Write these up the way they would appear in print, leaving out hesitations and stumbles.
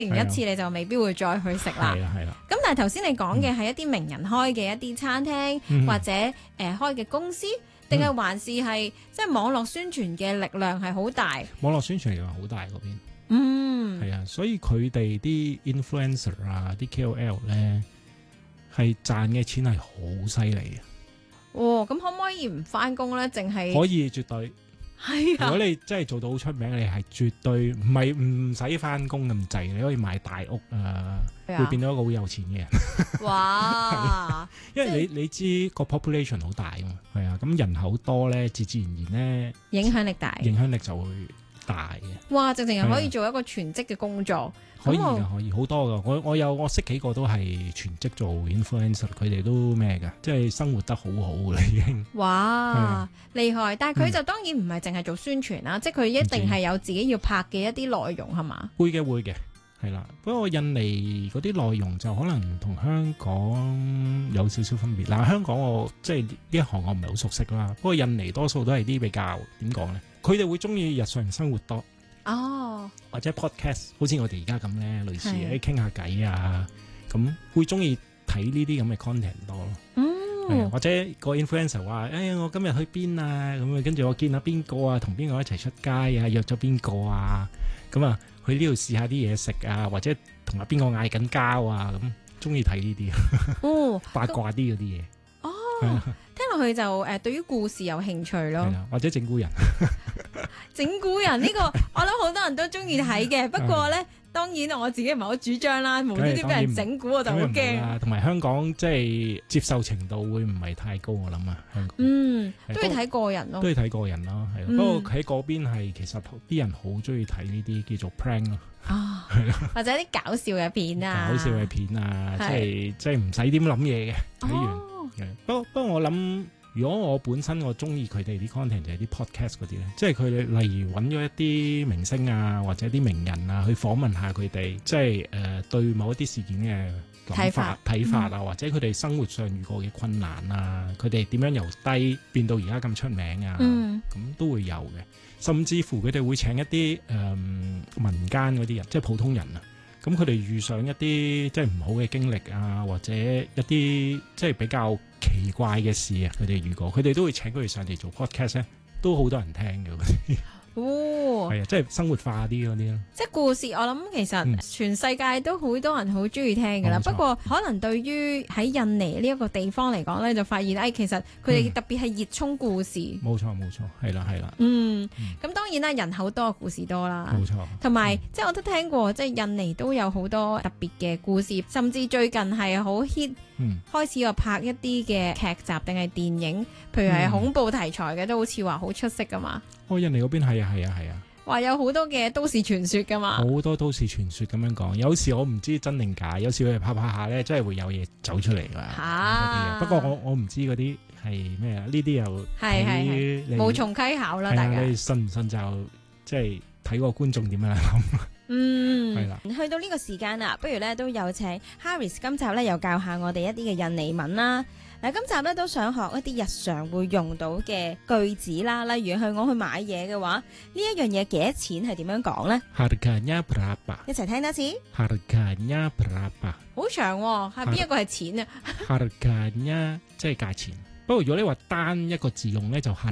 完一次你就未必會再去食啦。 係啦。 咁但係頭先你講嘅係一啲名人開嘅一啲餐廳，或者開嘅公司，定係還是係即係網絡宣傳嘅力量係好大？ 網絡宣傳力量好大嗰邊。係啊，所以佢哋啲 influencer 啊，啲 KOL 咧係賺嘅錢係好犀利嘅。 咁可唔可以唔翻工咧？淨係可以，絕對係啊！如果你真係做到好出名，你係絕對唔使翻工咁滯，你可以買大屋啊，會變到一個好有錢嘅人。 哇！ 因為你知個 population 好大啊嘛，係啊，咁人口多咧，自然咧影響力大， 影響力就會大嘅。 哇！直情係可以做一個全職嘅工作。 可以㗎，可以好多㗎。我識幾個都係全職做 influencer，佢哋都咩㗎，即係生活得好好啦已經。 哇，厲害！但係佢就當然唔係淨係做宣傳啦，即係佢一定係有自己要拍嘅一啲內容係嘛？ 會嘅，係啦。不過印尼嗰啲內容就可能同香港有少少分別。嗱，香港我即係呢一行我唔係好熟悉啦。不過印尼多數都係啲比較點講咧，佢哋會中意日常生活多。或者 podcast 好似我哋而家咁咧，類似傾下偈啊，咁會中意睇呢啲咁嘅 content 多咯。或者個 influencer 話我今日去邊啊，咁啊跟住我見下邊個啊，同邊個一齊出街啊，約咗邊個啊，咁啊去呢度試下啲嘢食啊，或者同阿邊個嗌緊交啊，咁中意睇呢啲八卦啲嗰啲嘢。 聽落去就對於故事有興趣咯， 或者整蠱人。 整蠱人呢個我諗好多人都中意睇嘅，不過咧當然我自己唔係好主張啦，無端端俾人整蠱我就好驚。 同埋香港即係接受程度會唔係太高，我諗啊，香港都要睇個人咯， 都要睇個人咯，係。不過喺嗰邊係其實啲人好中意睇呢啲叫做 prank 咯， 或者啲搞笑嘅片啊， 搞笑嘅片啊，即係唔使點諗嘢嘅睇完。不過我諗，如果我本身我中意佢哋啲 content 就係啲 podcast 嗰啲咧，即係佢哋例如揾咗一啲明星啊或者啲名人啊去訪問下佢哋，即係對某一啲事件嘅睇法啊，或者佢哋生活上遇過嘅困難啊，佢哋點樣由低變到而家咁出名啊，咁都會有嘅。甚至乎佢哋會請一啲民間嗰啲人，即係普通人啊。咁佢哋遇上一啲即係唔好嘅經歷啊，或者一啲即係比較奇怪嘅事啊，佢哋遇過，佢哋都會請佢哋上嚟做 podcast 咧，都好多人聽嘅嗰啲。係啊，即係生活化啲嗰啲咯。即係故事，我諗其實全世界都好多人好中意聽噶啦。不過可能對於喺印尼呢一個地方嚟講咧，就發現其實佢哋特別係熱衷故事。 冇錯，係啦。 咁當然啦，人口多，故事多啦。冇錯。同埋即係我都聽過，即係印尼都有好多特別嘅故事，甚至最近係好 hit，開始又拍一啲嘅劇集定係電影，譬如係恐怖題材嘅，都好似話好出色噶嘛。 印尼嗰邊係啊， 話有好多嘅都市傳說噶嘛， 好多都市傳說咁樣講，有時我唔知真定假，有時佢哋拍下咧，真係會有嘢走出嚟噶。不過我唔知嗰啲係咩啊，呢啲又係無從稽考啦。大家你信唔信就即係睇個觀眾點樣諗。係啦， 去到呢個時間啦，不如咧都有請 Haris 今集咧又教下我哋一啲嘅印尼文啦。嗱，今集咧都想學一啲日常會用到嘅句子啦，例如我去買嘢嘅話，呢一樣嘢幾多錢係點樣講咧？ Harganya berapa？ 一齊聽多次。 Harganya berapa？ 好長喎，係邊一個係錢啊 ？Harganya 即係價錢。不過如果你話單一個字用咧，就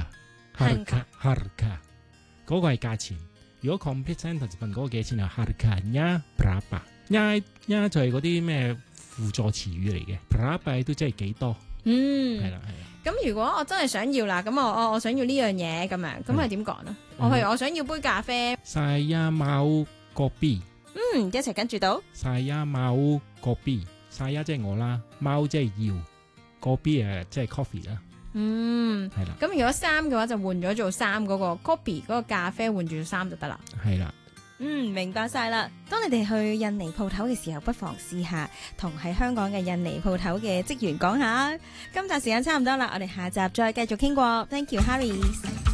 harga 嗰個係價錢。如果 complete sentence 問嗰個幾錢就 Harganya berapa？ 就係嗰啲咩輔助詞語嚟嘅 berapa 都即係幾多。係啦。 咁如果我真係想要啦，咁我想要呢樣嘢咁樣，咁係點講啊？我想要杯咖啡。 Saya mau kopi。 一齊跟住到。 Saya mau kopi。Saya 即係我啦，貓即係要，kopi 即係 coffee 啦。係啦。咁如果3嘅話就換咗做3嗰個 coffee 嗰個咖啡換住3就得啦。係啦。 明白晒啦。當你哋去印尼鋪頭嘅時候，不妨試下同喺香港嘅印尼鋪頭嘅職員講下。今集時間差唔多啦，我哋下集再繼續傾過。Thank you, Haris。